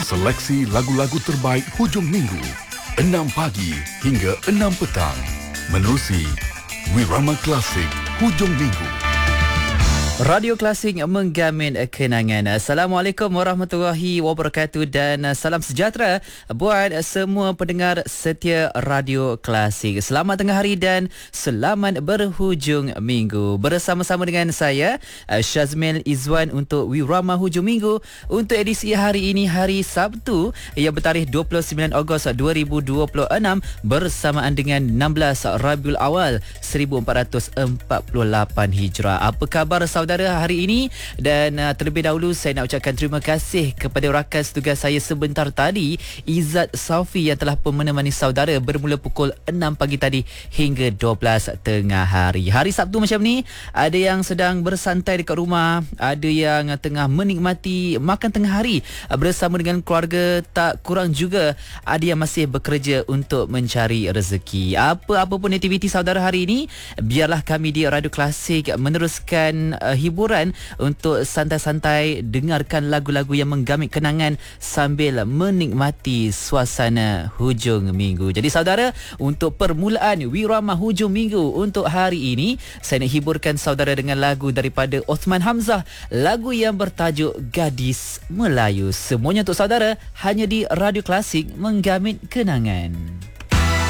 Seleksi lagu-lagu terbaik hujung minggu 6 pagi hingga 6 petang. Menerusi Wirama Klasik hujung minggu. Radio Klasik menggamin kenangan. Assalamualaikum warahmatullahi wabarakatuh dan salam sejahtera buat semua pendengar setia Radio Klasik. Selamat tengah hari dan selamat berhujung minggu. Bersama-sama dengan saya Syazmil Izwan untuk Wirama Hujung Minggu untuk edisi hari ini, hari Sabtu yang bertarikh 29 Ogos 2026 bersamaan dengan 16 Rabiul Awal 1448 Hijrah. Apa khabar saudara hari ini? Dan terlebih dahulu saya nak ucapkan terima kasih kepada rakan tugas saya sebentar tadi, Izzat Saufi, yang telah pun menemani saudara bermula pukul 6 pagi tadi hingga 12 tengah hari. Hari Sabtu macam ni, ada yang sedang bersantai dekat rumah, ada yang tengah menikmati makan tengah hari bersama dengan keluarga, tak kurang juga ada yang masih bekerja untuk mencari rezeki. Apa-apa pun aktiviti saudara hari ini, biarlah kami di Radio Klasik meneruskan hiburan untuk santai-santai dengarkan lagu-lagu yang menggamit kenangan sambil menikmati suasana hujung minggu. Jadi saudara, untuk permulaan Wirama Hujung Minggu untuk hari ini, saya nak hiburkan saudara dengan lagu daripada Osman Hamzah, lagu yang bertajuk Gadis Melayu. Semuanya untuk saudara hanya di Radio Klasik menggamit kenangan.